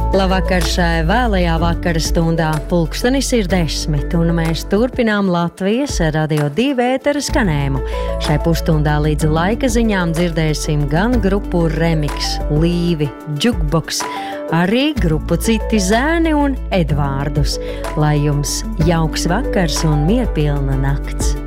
Labvakar šai vēlajā vakara stundā. Pulkstenis ir 10, un mēs turpinām Latvijas Radio 2 ētera skanējumu. Šai pusstundā līdz laika ziņām dzirdēsim gan grupu Remix, Līvi, Jukebox, arī grupu Citi zēni un Edvārdus. Lai jums jauks vakars un mierpilna nakts!